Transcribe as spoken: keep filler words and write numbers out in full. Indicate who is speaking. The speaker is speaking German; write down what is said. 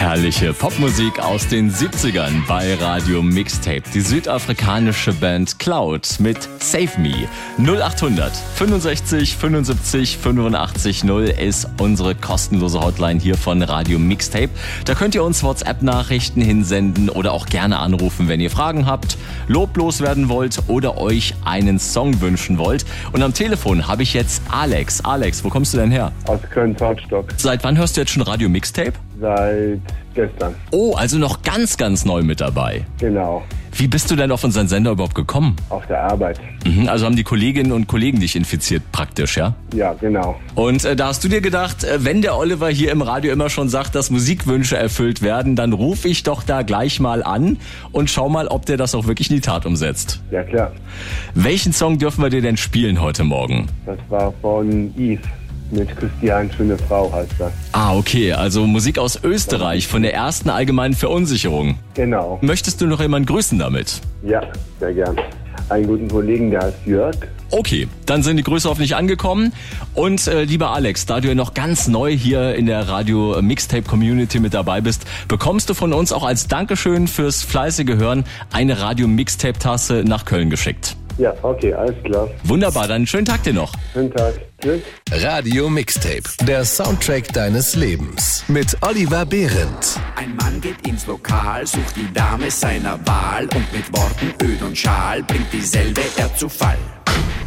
Speaker 1: Herrliche Popmusik aus den siebzigern bei Radio Mixtape. Die südafrikanische Band Cloud mit Save Me. null achthundert fünfundsechzig fünfundsiebzig fünfundachtzig null ist unsere kostenlose Hotline hier von Radio Mixtape. Da könnt ihr uns WhatsApp-Nachrichten hinsenden oder auch gerne anrufen, wenn ihr Fragen habt, Lob loswerden wollt oder euch einen Song wünschen wollt. Und am Telefon habe ich jetzt Alex. Alex, wo kommst du denn her?
Speaker 2: Aus Köln-Zollstock.
Speaker 1: Seit wann hörst du jetzt schon Radio Mixtape?
Speaker 2: Seit gestern.
Speaker 1: Oh, also noch ganz, ganz neu mit dabei.
Speaker 2: Genau.
Speaker 1: Wie bist du denn auf unseren Sender überhaupt gekommen?
Speaker 2: Auf der Arbeit.
Speaker 1: Mhm, also haben die Kolleginnen und Kollegen dich infiziert praktisch, ja?
Speaker 2: Ja, genau.
Speaker 1: Und äh, da hast du dir gedacht, äh, wenn der Oliver hier im Radio immer schon sagt, dass Musikwünsche erfüllt werden, dann rufe ich doch da gleich mal an und schau mal, ob der das auch wirklich in die Tat umsetzt.
Speaker 2: Ja, klar.
Speaker 1: Welchen Song dürfen wir dir denn spielen heute Morgen?
Speaker 2: Das war von Yves. Mit Christian, schöne Frau heißt das.
Speaker 1: Ah, okay, also Musik aus Österreich von der ersten allgemeinen Verunsicherung.
Speaker 2: Genau.
Speaker 1: Möchtest du noch jemanden grüßen damit?
Speaker 2: Ja, sehr gern. Einen guten Kollegen, der heißt Jörg.
Speaker 1: Okay, dann sind die Grüße hoffentlich angekommen. Und äh, lieber Alex, da du ja noch ganz neu hier in der Radio Mixtape Community mit dabei bist, bekommst du von uns auch als Dankeschön fürs fleißige Hören eine Radio Mixtape Tasse nach Köln geschickt.
Speaker 2: Ja, okay, alles klar.
Speaker 1: Wunderbar, dann schönen Tag dir noch.
Speaker 2: Schönen Tag. Tschüss.
Speaker 3: Radio Mixtape, der Soundtrack deines Lebens. Mit Oliver Behrendt.
Speaker 4: Ein Mann geht ins Lokal, sucht die Dame seiner Wahl und mit Worten öd und schal bringt dieselbe er zu Fall.